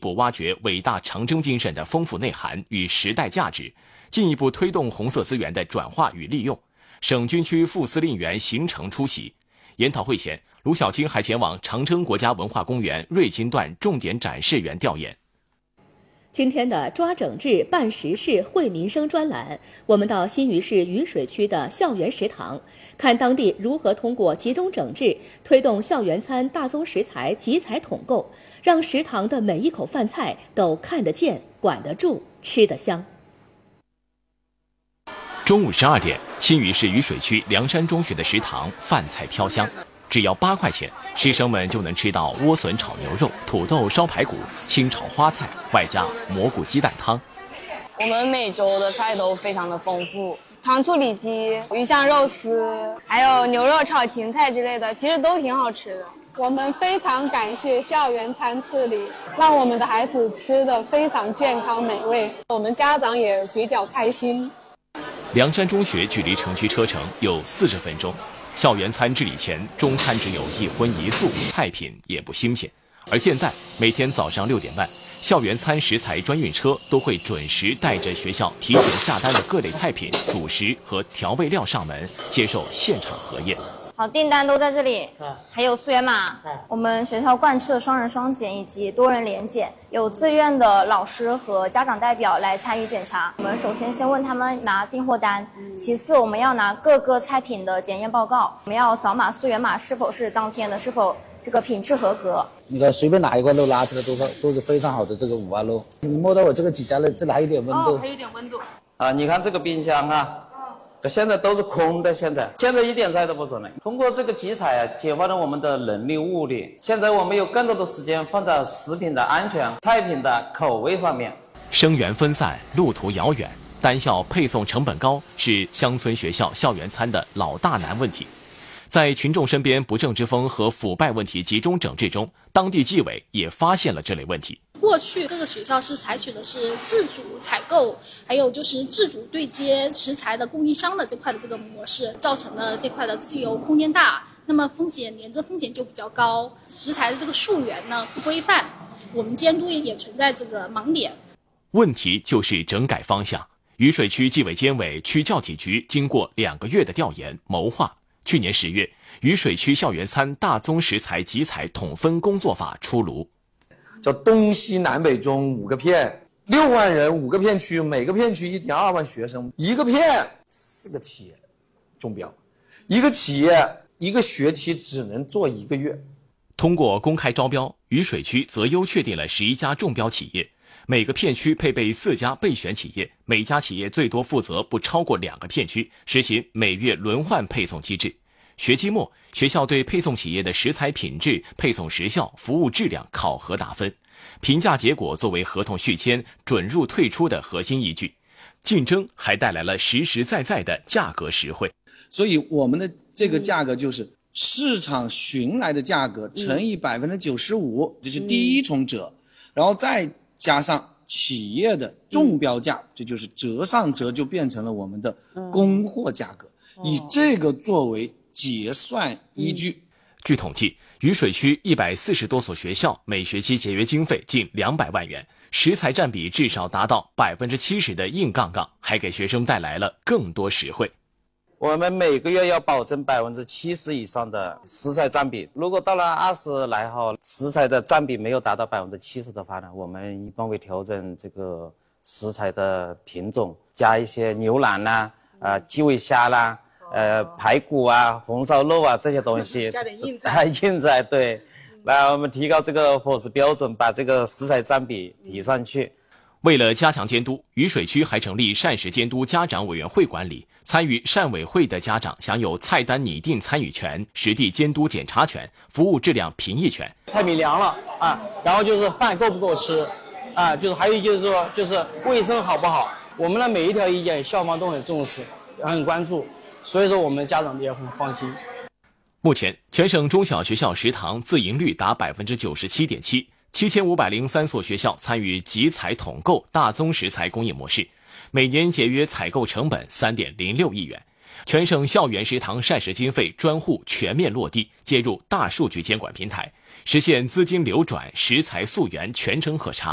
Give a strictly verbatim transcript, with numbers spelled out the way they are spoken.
步挖掘伟大长征精神的丰富内涵与时代价值，进一步推动红色资源的转化与利用。省军区副司令员邢成出席。研讨会前，卢小青还前往长征国家文化公园瑞金段重点展示园调研。 今天的抓整治办实事惠民生专栏，我们到新余市渝水区的校园食堂，看当地如何通过集中整治，推动校园餐大宗食材集采统购，让食堂的每一口饭菜都看得见、管得住、吃得香。 中午十二点，新余市渝水区梁山中学的食堂饭菜飘香，只要八块钱，师生们就能吃到莴笋炒牛肉、土豆烧排骨、清炒花菜，外加蘑菇鸡蛋汤。 我们每周的菜都非常的丰富，糖醋里脊、鱼香肉丝，还有牛肉炒芹菜之类的，其实都挺好吃的。 我们非常感谢校园餐次里，让我们的孩子吃得非常健康美味，我们家长也比较开心。 梁山中学距离城区车程有四十分钟。校园餐治理前，中餐只有一荤一素，菜品也不新鲜。而现在，每天早上六点半，校园餐食材专运车都会准时带着学校提前下单的各类菜品、主食和调味料上门，接受现场核验。 好，订单都在这里，还有溯源码。我们学校贯彻双人双检以及多人联检，有自愿的老师和家长代表来参与检查。我们首先先问他们拿订货单，其次我们要拿各个菜品的检验报告，我们要扫码溯源码是否是当天的，是否这个品质合格。 你看随便拿一块肉拿出来都是都是非常好的这个五花肉。你摸到我这个几家了，这里还有点温度， 哦，还有点温度。 啊，你看这个冰箱啊。现在都是空的，现在现在一点菜都不准了。通过这个集采啊，解放了我们的人力物力。现在我们有更多的时间放在食品的安全、菜品的口味上面。 生源分散，路途遥远，单校配送成本高，是乡村学校校园餐的老大难问题。在群众身边不正之风和腐败问题集中整治中，当地纪委也发现了这类问题。 过去各个学校是采取的是自主采购，还有就是自主对接食材的供应商的这块的这个模式，造成了这块的自由空间大，那么风险廉政风险就比较高，食材的这个溯源呢不规范，我们监督也存在这个盲点。 问题就是整改方向。渝水区纪委监委区教体局经过两个月的调研谋划，去年十月，渝水区校园餐大宗食材集采统分工作法出炉。 叫东西南北中五个片，六万人，五个片区，每个片区一点二万学生，一个片四个企业中标，一个企业一个学期只能做一个月。 通过公开招标，渝水区择优确定了十一家中标企业，每个片区配备四家备选企业，每家企业最多负责不超过两个片区，实行每月轮换配送机制。学期末，学校对配送企业的食材品质、配送时效、服务质量考核打分，评价结果作为合同续签、准入退出的核心依据。竞争还带来了实实在在的价格实惠。 所以我们的这个价格就是市场寻来的价格乘以百分之九十五，这是第一重折，然后再加上企业的中标价，这就是折上折，就变成了我们的供货价格，以这个作为结算依据。 据统计，渝水区一百四十多所学校每学期节约经费近两百万元，食材占比至少达到百分之七十的硬杠杠，还给学生带来了更多实惠。 我们每个月要保证百分之七十以上的食材占比。如果到了二十来号，食材的占比没有达到百分之七十的话呢，我们一般会调整这个食材的品种，加一些牛腩啦、呃基尾虾啦。呃，排骨啊、红烧肉啊这些东西， 加点硬菜， 硬菜对，来我们提高这个伙食标准，把这个食材占比提上去。 为了加强监督，渝水区还成立膳食监督家长委员会管理，参与膳委会的家长享有菜单拟定参与权、实地监督检查权、服务质量评议权。 菜品凉了啊，然后就是饭够不够吃啊，就是还有就是说就是卫生好不好，我们的每一条意见校方都很重视，很关注。所以说我们的家长也很放心。 目前全省中小学校食堂自营率达 百分之九十七点七， 七千五百零三所学校参与集采统购大宗食材供应模式，每年节约采购成本 三点零六亿元。全省校园食堂膳食经费专户全面落地，接入大数据监管平台，实现资金流转、食材溯源全程核查。